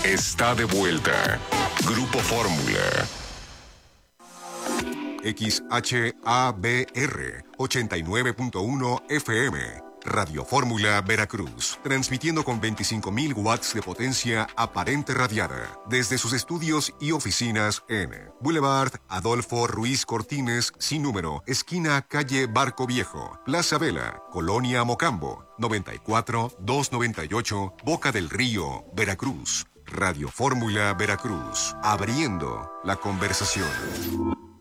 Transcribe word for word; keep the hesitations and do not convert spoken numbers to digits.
está de vuelta. Grupo Fórmula. X H A B R ochenta y nueve punto uno F M. Radio Fórmula Veracruz, transmitiendo con veinticinco mil watts de potencia aparente radiada desde sus estudios y oficinas en Boulevard Adolfo Ruiz Cortines, sin número, esquina calle Barco Viejo, Plaza Vela, Colonia Mocambo, noventa y cuatro, doscientos noventa y ocho, Boca del Río, Veracruz. Radio Fórmula Veracruz, abriendo la conversación.